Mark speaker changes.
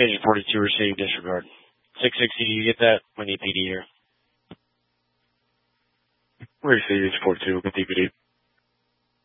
Speaker 1: Agent 42 received, disregard. 660, do you get that? We need PD here.
Speaker 2: Received, 42, with DPD.